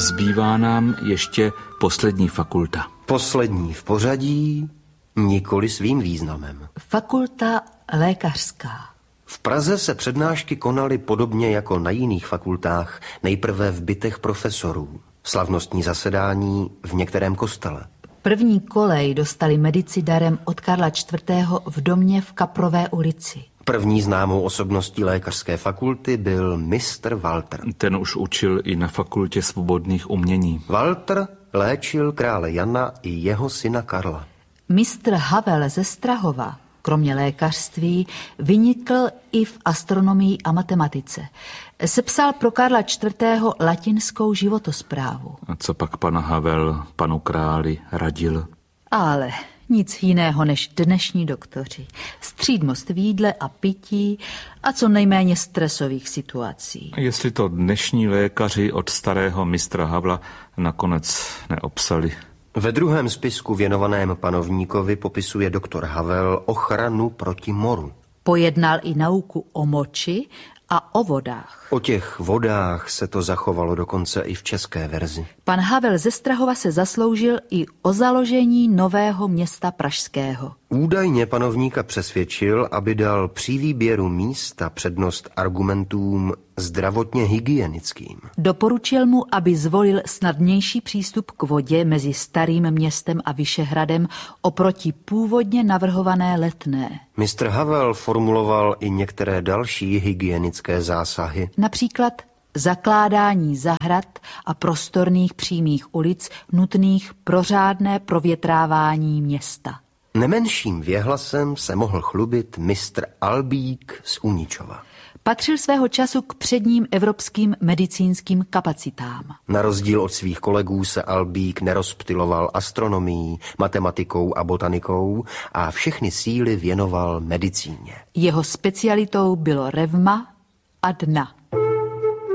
Zbývá nám ještě poslední fakulta. Poslední v pořadí, nikoli svým významem. Fakulta lékařská. V Praze se přednášky konaly podobně jako na jiných fakultách, nejprve v bytech profesorů. Slavnostní zasedání v některém kostele. První kolej dostali medici darem od Karla IV. V domě v Kaprové ulici. První známou osobností lékařské fakulty byl mistr Walter. Ten už učil i na fakultě svobodných umění. Walter léčil krále Jana i jeho syna Karla. Mistr Havel ze Strahova, kromě lékařství, vynikl i v astronomii a matematice. Sepsal pro Karla IV. Latinskou životosprávu. A co pak pan Havel panu králi radil? Ale nic jiného než dnešní doktoři. Střídmost v jídle a pití a co nejméně stresových situací. A jestli to dnešní lékaři od starého mistra Havla nakonec neobsali. Ve druhém spisku věnovaném panovníkovi popisuje doktor Havel ochranu proti moru. Pojednal i nauku o moči a o vodách. O těch vodách se to zachovalo dokonce i v české verzi. Pan Havel ze Strahova se zasloužil i o založení nového města pražského. Údajně panovníka přesvědčil, aby dal při výběru místa přednost argumentům zdravotně hygienickým. Doporučil mu, aby zvolil snadnější přístup k vodě mezi Starým Městem a Vyšehradem oproti původně navrhované Letné. Mistr Havel formuloval i některé další hygienické zásahy. Například zakládání zahrad a prostorných přímých ulic nutných pro řádné provětrávání města. Nemenším věhlasem se mohl chlubit mistr Albík z Uničova. Patřil svého času k předním evropským medicínským kapacitám. Na rozdíl od svých kolegů se Albík nerozptyloval astronomií, matematikou a botanikou a všechny síly věnoval medicíně. Jeho specialitou bylo revma a dna.